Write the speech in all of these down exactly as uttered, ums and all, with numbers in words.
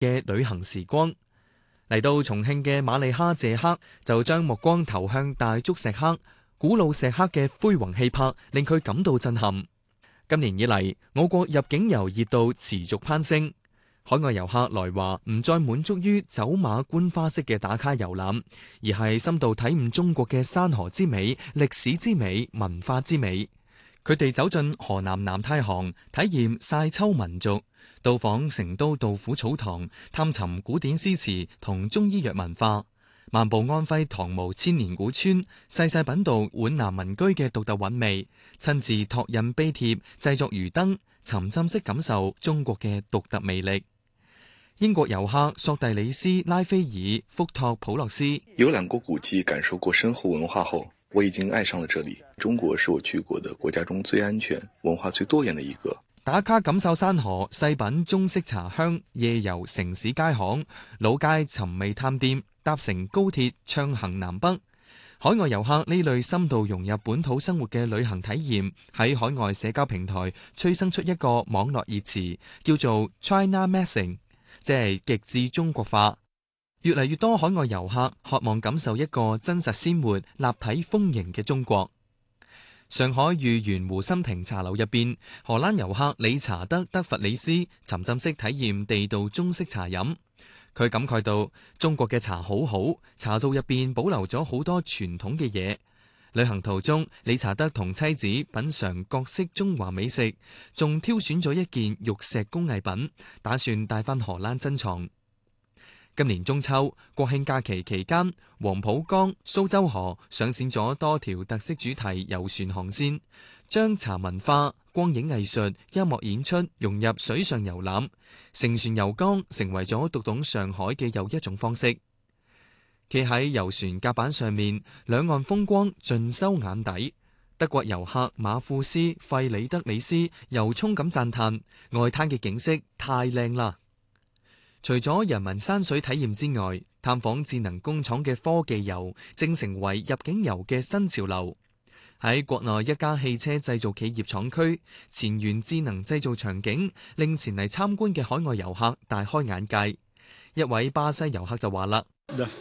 嘅旅行時光。嚟到重慶嘅馬利哈謝克就將目光投向大足石刻，古老石刻嘅恢宏氣魄令佢感到震撼。今年以嚟，我國入境遊熱度持續攀升，海外遊客來華唔再滿足於走馬觀花式嘅打卡遊覽，而係深度體悟中國嘅山河之美、歷史之美、文化之美。佢哋走進河南南太行，體驗曬秋民族，到訪成都杜甫草堂，探尋古典詩詞同中醫藥文化，漫步安徽唐墓千年古村，細細品讀皖南民居嘅獨特韻味，親自拓印碑帖，製作魚燈，沉浸式感受中國嘅獨特魅力。英國遊客索蒂里斯拉菲爾福托普洛斯遊覽過古蹟，感受過深厚文化後，我已經愛上了這裡。中國是我去過的國家中最安全、文化最多元的一個。 打卡感受山河，細品中式茶香，夜遊城市街巷，老街尋味探店，搭乘高鐵暢行南北。海外遊客呢類深度融入本土生活嘅旅行體驗，喺海外社交平台催生出一個網絡熱詞，叫做 China Messing， 即係極致中國化。越嚟越多海外遊客渴望感受一個真實鮮活、立體豐盈嘅中國。上海豫園湖心亭茶樓入邊，荷蘭遊客理查德·德弗里斯沉浸式體驗地道中式茶飲。佢感慨到中國嘅茶好好，茶道入邊保留咗好多傳統嘅嘢。旅行途中，理查德同妻子品嘗各式中華美食，仲挑選咗一件玉石工藝品，打算帶返荷蘭珍藏。今年中秋國慶假期期間，黃浦江、蘇州河上線咗多條特色主題遊船航線，將茶文化、光影藝術、音樂演出融入水上遊覽，乘船遊江成為咗讀懂上海嘅又一種方式。企喺遊船甲板上面，兩岸風光盡收眼底。德國遊客馬庫斯·費里德里斯由衷咁讚嘆外灘嘅景色太靚啦。除咗人文山水體驗之外，探訪智能工廠嘅科技遊正成為入境遊嘅新潮流。喺國內一家汽車製造企業廠區，前沿智能製造場景令前嚟參觀嘅海外遊客大開眼界。一位巴西遊客就話啦：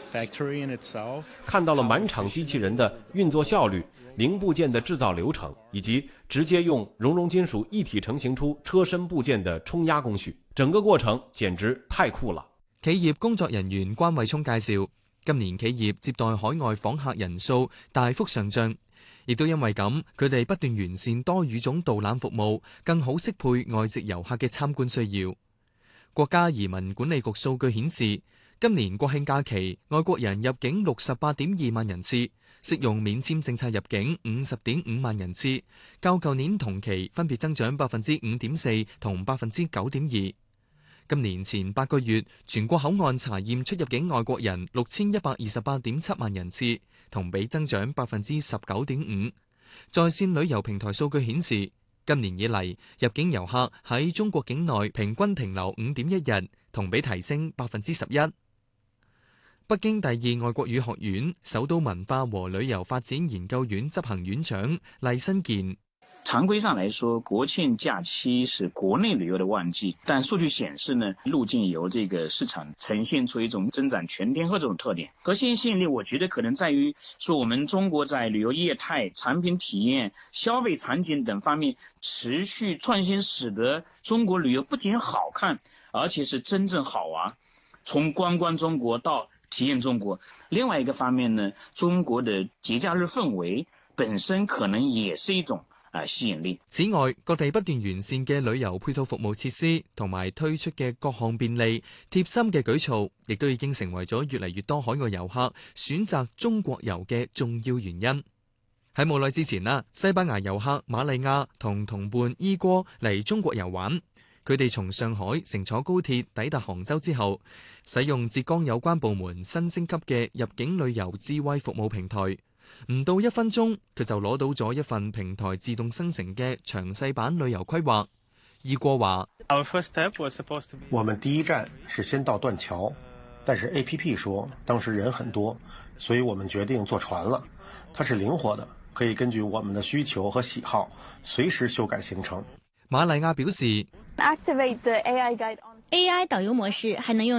看到了滿場機器人的運作效率、零部件的製造流程，以及直接用熔融金屬一體成型出車身部件的沖壓工序，整個過程簡直太酷了。 企業工作人員關慧聰介紹，今年企業接待海外訪客人數大幅上漲，亦都因為咁，佢哋不斷完善多語種導覽服務，更好適配外籍遊客嘅參觀需要。國家移民管理局數據顯示，今年國慶假期外國人入境六十八點二萬人次，適用免簽政策入境五十點五萬人次，較舊年同期分別增長百分之五點四同百分之九點二。今年前八個月，全國口岸查驗出入境外國人六千一百二十八點七萬人次，同比增長百分之十九點五。在線旅遊平台數據顯示，今年以嚟入境遊客喺中國境內平均停留五點一日，同比提升百分之十一。北京第二外國語學院首都文化和旅遊發展研究院執行院長厲新健： 常規上來說，國慶假期是國內旅遊的旺季，但數據顯示呢，入境遊這個市場呈現出一種增長全天候這種特點。核心吸引力，我覺得可能在於說，我們中國在旅遊業態、產品體驗、消費場景等方面持續創新，使得中國旅遊不僅好看，而且是真正好玩。從觀光中國到體驗中國。另外一個方面呢，中國的節假日氛圍本身可能也是一種啊吸引力。 此外，各地不斷完善嘅旅遊配套服務設施同埋推出嘅各項便利貼心嘅舉措，亦都已經成為咗越嚟越多海外遊客選擇中國遊嘅重要原因。喺冇耐之前啦，西班牙遊客瑪利亞同同伴伊哥嚟中國遊玩。佢哋從上海乘坐高鐵抵達杭州之後，使用浙江有關部門新升級嘅入境旅遊智慧服務平台，唔到一分鐘佢就攞到咗一份平台自動生成嘅詳細版旅遊規劃。伊哥話： 我們第一站是先到斷橋，但是 A P P 說當時人很多，所以我們決定坐船了。它是靈活的，可以根據我們的需求和喜好隨時修改行程。 瑪麗亞表示， A I 导游模式还能用